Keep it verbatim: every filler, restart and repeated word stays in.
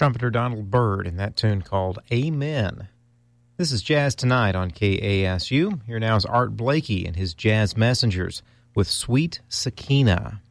trumpeter Donald Byrd in that tune called Amen. This is Jazz Tonight on K A S U. Here now is Art Blakey and his Jazz Messengers with Sweet Sakina.